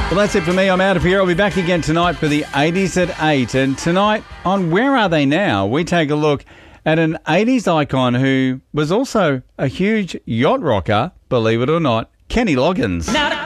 Well, that's it for me. I'm out of here. I'll be back again tonight for the 80s at 8. And tonight on Where Are They Now, we take a look at an 80s icon who was also a huge yacht rocker, believe it or not, Kenny Loggins. Now